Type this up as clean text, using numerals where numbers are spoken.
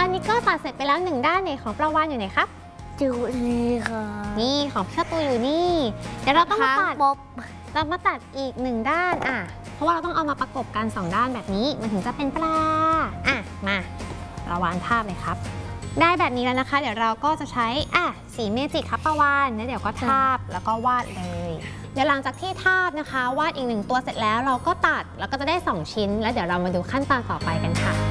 อันนี้ก็ตัดเสร็จไปแล้ว1ด้านเนี่ยของปลาวาฬอยู่ไหนครับอยู่นี่ค่ะนี่ของพี่ตูอยู่นี่เดี๋ยวเราต้องมาตัดอีก1ด้านเพราะว่าเราต้องเอามาประกบกัน2ด้านแบบนี้มันถึงจะเป็นปลามาเราวาดภาพเลยครับได้แบบนี้แล้วนะคะเดี๋ยวเราก็จะใช้สีเมจิกครับปลาวาฬแล้วเดี๋ยวก็ทาบแล้วก็วาดเลยเดี๋ยวหลังจากที่ทาบนะคะวาดอีก1ตัวเสร็จแล้วเราก็ตัดแล้วก็จะได้2ชิ้นแล้วเดี๋ยวเรามาดูขั้นตอนต่อไปกันค่ะ